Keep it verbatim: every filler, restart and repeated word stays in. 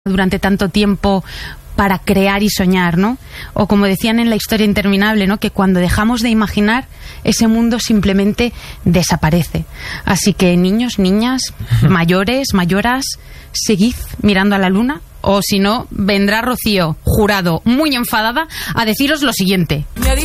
durante tanto tiempo para crear y soñar, ¿no? O como decían en La historia interminable, ¿no? Que cuando dejamos de imaginar, ese mundo simplemente desaparece. Así que niños, niñas, mayores, mayoras, seguid mirando a la luna, o si no, vendrá Rocío Jurado muy enfadada a deciros lo siguiente.